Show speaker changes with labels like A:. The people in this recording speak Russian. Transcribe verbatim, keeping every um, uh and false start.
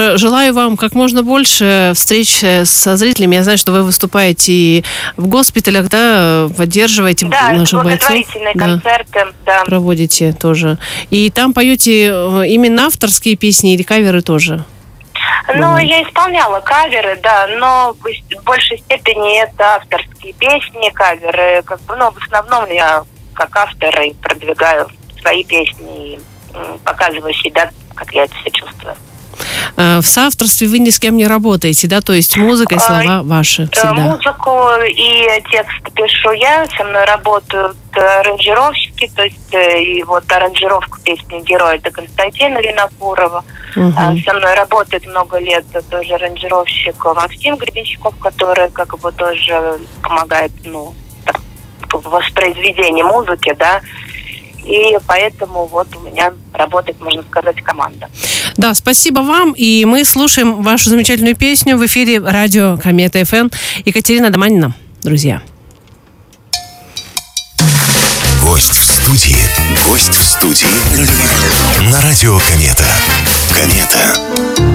A: Желаю вам как можно больше встреч со зрителями. Я знаю, что вы выступаете и в госпиталях, да, поддерживаете
B: да,
A: наших бойцов.
B: благотворительные
A: Да,
B: концерты, да.
A: проводите тоже. И там поете именно авторские песни или каверы тоже?
B: Ну,
A: Бывает.
B: я исполняла каверы, да, но в большей степени это авторские песни, каверы. Как бы, ну, в основном я как автор и продвигаю свои песни и м, показываю себя, как я это все чувствую.
A: В соавторстве вы ни с кем не работаете, да? То есть музыка и слова ваши всегда?
B: Музыку и текст пишу я, со мной работают аранжировщики, то есть и вот аранжировку песни «Герой» это Константина Винокурова. Угу. Со мной работает много лет тоже аранжировщик Максим Гребенщиков, который как бы тоже помогает, ну, в воспроизведении музыки, да. И поэтому вот у меня работает, можно сказать, команда.
A: Да, спасибо вам. И мы слушаем вашу замечательную песню в эфире радио Комета эф эм. Екатерина Доманина, друзья.
C: Гость в студии. Гость в студии. На радио Комета. Комета.